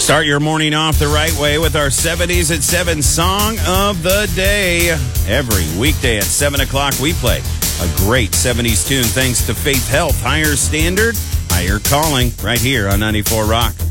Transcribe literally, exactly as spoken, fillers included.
Start your morning off the right way with our seventies at seven Song of the Day. Every weekday at seven o'clock, we play a great seventies tune thanks to Faith Health, Higher Standard, Higher Calling, right here on ninety-four Rock.